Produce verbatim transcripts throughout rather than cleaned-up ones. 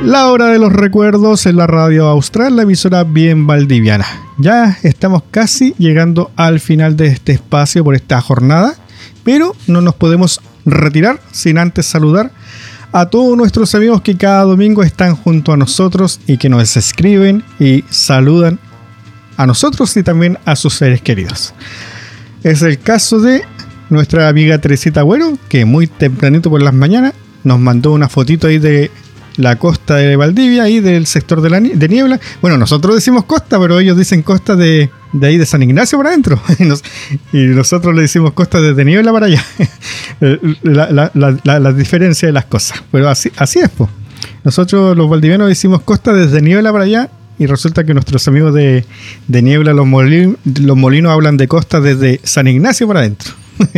La hora de los recuerdos en la radio austral, la emisora bien valdiviana. Ya estamos casi llegando al final de este espacio por esta jornada, pero no nos podemos retirar sin antes saludar a todos nuestros amigos que cada domingo están junto a nosotros y que nos escriben y saludan a nosotros y también a sus seres queridos. Es el caso de nuestra amiga Teresita Agüero, que muy tempranito por las mañanas nos mandó una fotito ahí de la costa de Valdivia, ahí del sector de, la, de Niebla. Bueno, nosotros decimos costa, pero ellos dicen costa de, de ahí de San Ignacio para adentro. y, nos, y nosotros le decimos costa desde Niebla para allá. la, la, la, la, la diferencia de las cosas. Pero así, así es, pues. Nosotros los valdivianos decimos costa desde Niebla para allá, y resulta que nuestros amigos de, de Niebla, los, molin, los molinos, hablan de costa desde San Ignacio para adentro.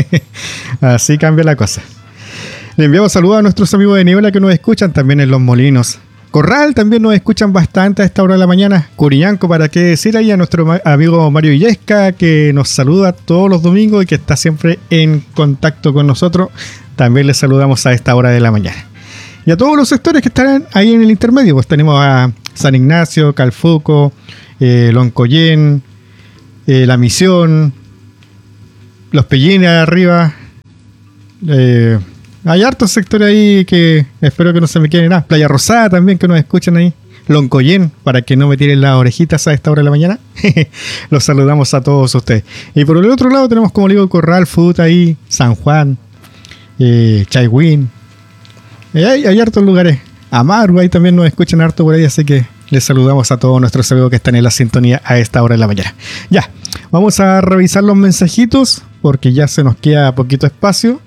Así cambia la cosa. Le enviamos saludos a nuestros amigos de Niebla que nos escuchan también en Los Molinos. Corral también nos escuchan bastante a esta hora de la mañana. Curiñanco, para qué decir ahí, a nuestro amigo Mario Villesca, que nos saluda todos los domingos y que está siempre en contacto con nosotros. También les saludamos a esta hora de la mañana. Y a todos los sectores que están ahí en el intermedio, pues tenemos a San Ignacio, Calfuco, eh, Loncoyen, eh, La Misión, Los Pellines arriba. Eh... Hay hartos sectores ahí que espero que no se me queden nada. Playa Rosada también, que nos escuchan ahí. Loncoyen, para que no me tiren las orejitas a esta hora de la mañana. Los saludamos a todos ustedes. Y por el otro lado tenemos, como le digo, Corral, Futa ahí, San Juan, eh, Chaihuín. Eh, hay, hay hartos lugares. Amaru, ahí también nos escuchan harto por ahí, así que les saludamos a todos nuestros amigos que están en la sintonía a esta hora de la mañana. Ya, vamos a revisar los mensajitos, porque ya se nos queda poquito espacio.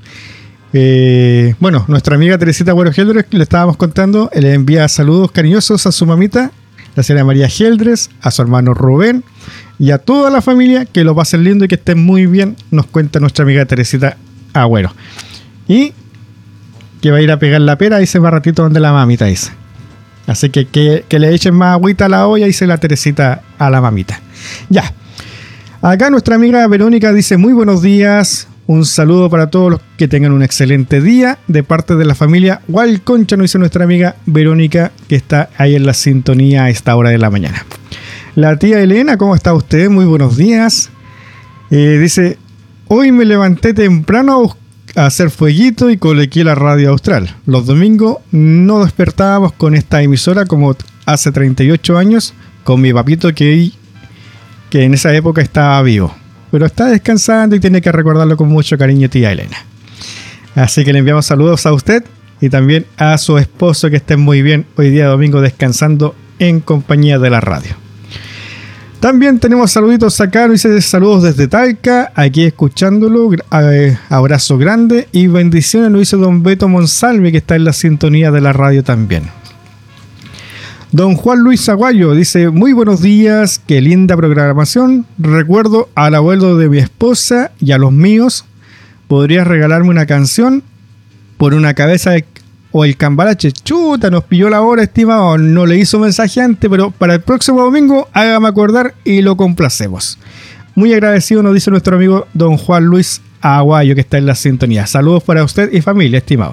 Eh, bueno, nuestra amiga Teresita Agüero Geldres, le estábamos contando, le envía saludos cariñosos a su mamita, la señora María Geldres, a su hermano Rubén y a toda la familia, que lo pasen lindo y que estén muy bien, nos cuenta nuestra amiga Teresita Agüero. Y que va a ir a pegar la pera, dice, más ratito donde la mamita dice. Así que, que que le echen más agüita a la olla, dice la Teresita a la mamita. Ya, acá nuestra amiga Verónica dice, muy buenos días. Un saludo para todos los que tengan un excelente día de parte de la familia Hualconcha, nos dice nuestra amiga Verónica, que está ahí en la sintonía a esta hora de la mañana. La tía Elena, ¿cómo está usted? Muy buenos días. Eh, dice, hoy me levanté temprano a hacer fueguito y coloqué la radio austral. Los domingos no despertábamos con esta emisora como hace treinta y ocho años, con mi papito que, que en esa época estaba vivo. Pero está descansando y tiene que recordarlo con mucho cariño, tía Elena. Así que le enviamos saludos a usted y también a su esposo, que estén muy bien hoy día domingo descansando en compañía de la radio. También tenemos saluditos acá, nos dice saludos desde Talca, aquí escuchándolo, eh, abrazo grande y bendiciones, nos dice don Beto Monsalve, que está en la sintonía de la radio también. Don Juan Luis Aguayo dice, muy buenos días, qué linda programación. Recuerdo al abuelo de mi esposa y a los míos. ¿Podrías regalarme una canción? Por una cabeza de, o el cambalache. Chuta, nos pilló la hora, estimado. No le hizo mensaje antes, pero para el próximo domingo hágame acordar y lo complacemos. Muy agradecido, nos dice nuestro amigo don Juan Luis Aguayo, que está en la sintonía. Saludos para usted y familia, estimado.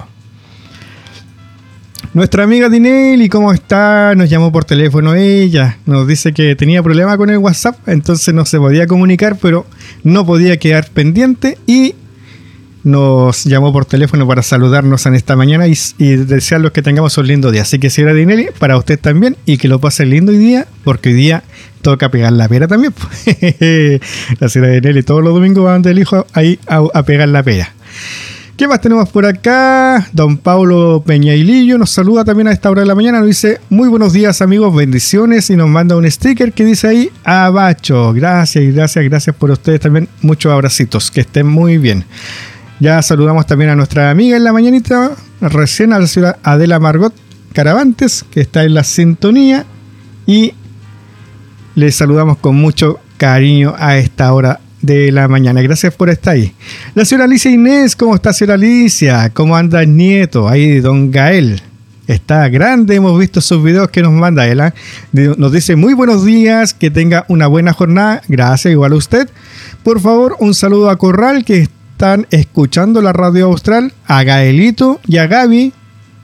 Nuestra amiga Dinelli, ¿cómo está? Nos llamó por teléfono ella. Nos dice que tenía problema con el WhatsApp, entonces no se podía comunicar, pero no podía quedar pendiente y nos llamó por teléfono para saludarnos en esta mañana y, y desearles que tengamos un lindo día. Así que, señora Dinelli, para usted también y que lo pase lindo hoy día, porque hoy día toca pegar la pera también. La señora Dinelli todos los domingos va donde el hijo ahí a, a pegar la pera. ¿Qué más tenemos por acá? Don Paulo Peñailillo nos saluda también a esta hora de la mañana. Nos dice, muy buenos días amigos, bendiciones. Y nos manda un sticker que dice ahí, abacho. Gracias y gracias, gracias por ustedes también. Muchos abracitos, que estén muy bien. Ya saludamos también a nuestra amiga en la mañanita, recién a la señora Adela Margot Caravantes, que está en la sintonía. Y les saludamos con mucho cariño a esta hora de la mañana. Gracias por estar ahí. La señora Alicia Inés, ¿cómo está, señora Alicia? ¿Cómo anda el nieto? Ahí don Gael. Está grande, hemos visto sus videos que nos manda él. ¿eh? Nos dice muy buenos días, que tenga una buena jornada. Gracias, igual a usted. Por favor, un saludo a Corral, que están escuchando la radio austral, a Gaelito y a Gaby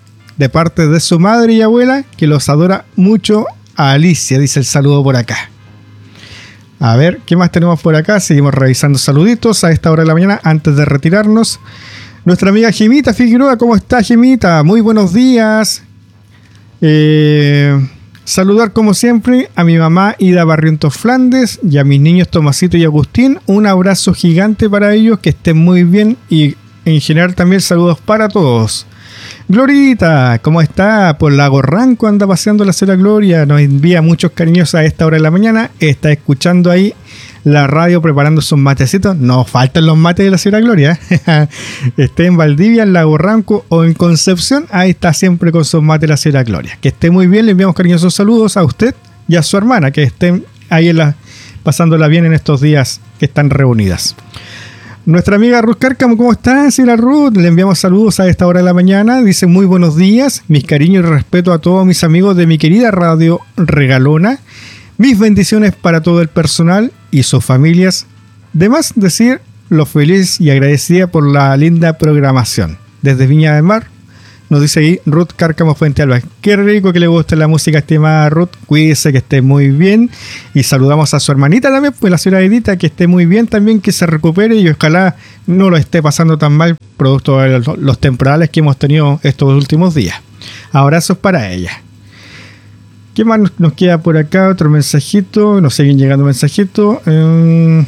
de parte de su madre y abuela, que los adora mucho. A Alicia, dice el saludo por acá. A ver, ¿qué más tenemos por acá? Seguimos revisando saluditos a esta hora de la mañana antes de retirarnos. Nuestra amiga Jimita Figueroa, ¿cómo está, Jimita? Muy buenos días. Eh, saludar como siempre a mi mamá Ida Barrientos Flandes y a mis niños Tomasito y Agustín. Un abrazo gigante para ellos, que estén muy bien, y en general también saludos para todos. Glorita, ¿cómo está? Por Lago Ranco anda paseando la señora Gloria. Nos envía muchos cariños a esta hora de la mañana. Está escuchando ahí la radio, preparando sus matecitos. No faltan los mates de la señora Gloria. Esté en Valdivia, en Lago Ranco o en Concepción, ahí está siempre con sus mates la señora Gloria. Que esté muy bien, le enviamos cariñosos saludos a usted y a su hermana, que estén ahí en la, pasándola bien en estos días que están reunidas. Nuestra amiga Ruth Cárcamo, ¿cómo está, señora Ruth? Le enviamos saludos a esta hora de la mañana. Dice muy buenos días, mis cariños y respeto a todos mis amigos de mi querida radio Regalona. Mis bendiciones para todo el personal y sus familias. De más decir lo feliz y agradecida por la linda programación. Desde Viña del Mar, nos dice ahí Ruth Cárcamo Fuente Alba. Qué rico que le guste la música, estimada Ruth. Cuídese, que esté muy bien. Y saludamos a su hermanita también, pues la señora Edita, que esté muy bien también, que se recupere y ojalá no lo esté pasando tan mal, producto de los temporales que hemos tenido estos últimos días. Abrazos para ella. ¿Qué más nos queda por acá? Otro mensajito. Nos siguen llegando mensajitos. Eh...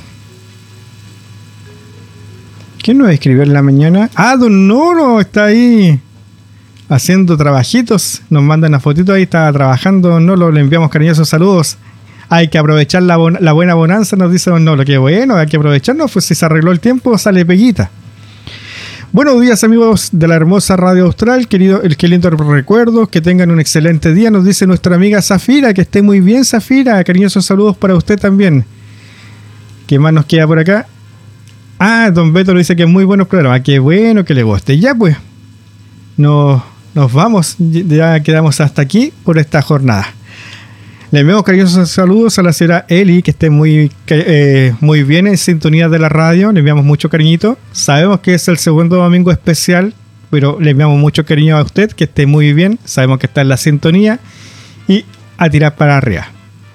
¿Quién nos escribió en la mañana? Ah, Don Noro está ahí haciendo trabajitos. Nos mandan una fotito, ahí está trabajando Don Nolo. Le enviamos cariñosos saludos. Hay que aprovechar la, bon- la buena bonanza, nos dice Don Nolo. Que bueno, hay que aprovecharnos, pues si se arregló el tiempo, sale peguita. Buenos días, amigos de la hermosa Radio Austral, querido, el que lindo recuerdos, que tengan un excelente día, nos dice nuestra amiga Zafira. Que esté muy bien, Zafira. Cariñosos saludos para usted también. ¿Qué más nos queda por acá? Ah, Don Beto nos dice que es muy buenos programas. Qué bueno que le guste. Ya pues, nos, nos vamos. Ya quedamos hasta aquí por esta jornada. Le enviamos cariñosos saludos a la señora Eli, que esté muy, eh, muy bien en sintonía de la radio. Le enviamos mucho cariñito. Sabemos que es el segundo domingo especial, pero le enviamos mucho cariño a usted, que esté muy bien. Sabemos que está en la sintonía y a tirar para arriba.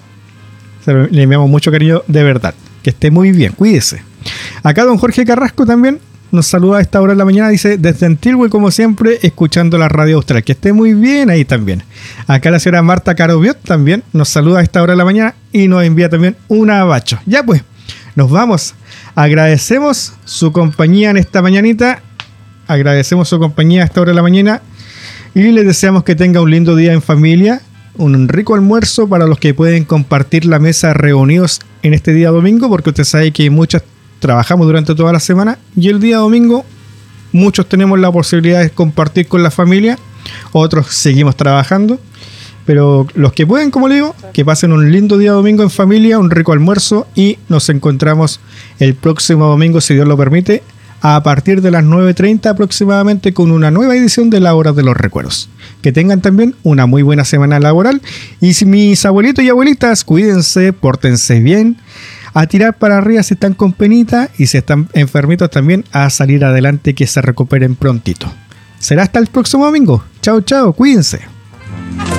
Le enviamos mucho cariño de verdad. Que esté muy bien, cuídese. Acá don Jorge Carrasco también nos saluda a esta hora de la mañana. Dice, desde Antigua y como siempre, escuchando la radio austral. Que esté muy bien ahí también. Acá la señora Marta Carobiot también nos saluda a esta hora de la mañana y nos envía también un abacho. Ya pues, nos vamos. Agradecemos su compañía en esta mañanita. Agradecemos su compañía a esta hora de la mañana. Y les deseamos que tenga un lindo día en familia. Un rico almuerzo para los que pueden compartir la mesa reunidos en este día domingo. Porque usted sabe que muchos trabajamos durante toda la semana y el día domingo muchos tenemos la posibilidad de compartir con la familia, otros seguimos trabajando, pero los que pueden, como le digo, que pasen un lindo día domingo en familia, un rico almuerzo, y nos encontramos el próximo domingo, si Dios lo permite, a partir de las nueve treinta aproximadamente, con una nueva edición de La Hora de los Recuerdos. Que tengan también una muy buena semana laboral, y si mis abuelitos y abuelitas, cuídense, pórtense bien, a tirar para arriba si están con penita, y si están enfermitos también a salir adelante, que se recuperen prontito. Será hasta el próximo domingo. Chao, chao, cuídense.